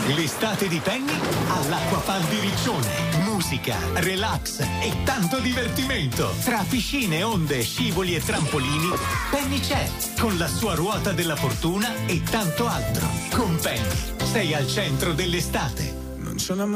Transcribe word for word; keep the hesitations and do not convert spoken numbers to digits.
L'estate di Penny all'Acquapark di Riccione. Musica, relax e tanto divertimento. Tra piscine, onde, scivoli e trampolini, Penny c'è, con la sua ruota della fortuna e tanto altro. Con Penny sei al centro dell'estate. Non c'è una